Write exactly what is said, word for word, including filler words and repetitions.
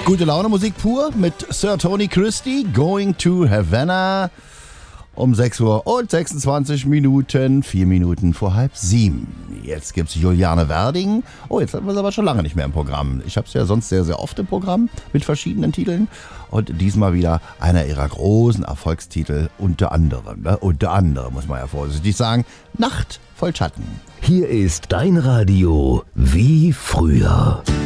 Gute Laune Musik pur mit Sir Tony Christie, Going to Havana. Um sechs Uhr und sechsundzwanzig Minuten, vier Minuten vor halb sieben. Jetzt gibt's Juliane Werding. Oh, jetzt hatten wir es aber schon lange nicht mehr im Programm. Ich habe es ja sonst sehr, sehr oft im Programm mit verschiedenen Titeln. Und diesmal wieder einer ihrer großen Erfolgstitel, unter anderem, ne? unter anderem muss man ja vorsichtig sagen, Nacht voll Schatten. Hier ist dein Radio wie früher.